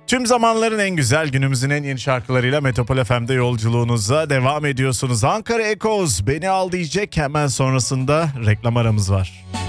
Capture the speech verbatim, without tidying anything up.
Tüm zamanların en güzel, günümüzün en yeni şarkılarıyla Metropol F M'de yolculuğunuza devam ediyorsunuz. Ankara Echoes Beni Al diyecek, hemen sonrasında reklam aramız var.